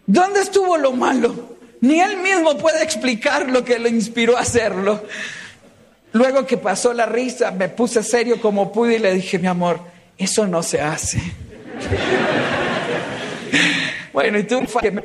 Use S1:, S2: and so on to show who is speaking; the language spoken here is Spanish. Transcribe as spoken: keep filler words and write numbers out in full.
S1: ¿Dónde estuvo lo malo? Ni él mismo puede explicar lo que lo inspiró a hacerlo. Luego que pasó la risa, me puse serio como pude y le dije, mi amor, eso no se hace. Bueno, y tú que me